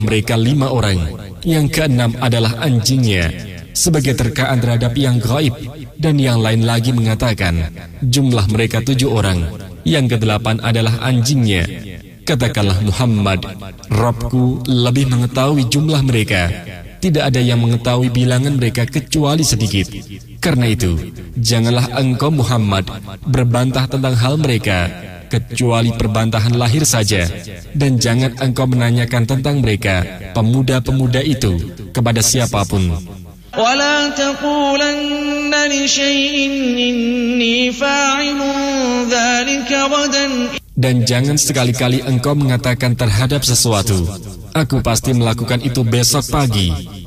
mereka 5 orang, yang keenam adalah anjingnya, sebagai terkaan terhadap yang gaib, dan yang lain lagi mengatakan jumlah mereka 7 orang, yang ke-8 adalah anjingnya. Katakanlah Muhammad, Rabbku lebih mengetahui jumlah mereka, tidak ada yang mengetahui bilangan mereka kecuali sedikit. Karena itu, janganlah engkau Muhammad berbantah tentang hal mereka, kecuali perbantahan lahir saja, dan jangan engkau menanyakan tentang mereka, pemuda-pemuda itu, kepada siapapun. وَلَا تَقُولَنَّ لِشَيْءٍ إِنِّي فَاعِلٌ ذَلِكَ غَدًا. Dan jangan sekali-kali engkau mengatakan terhadap sesuatu, aku pasti melakukan itu besok pagi.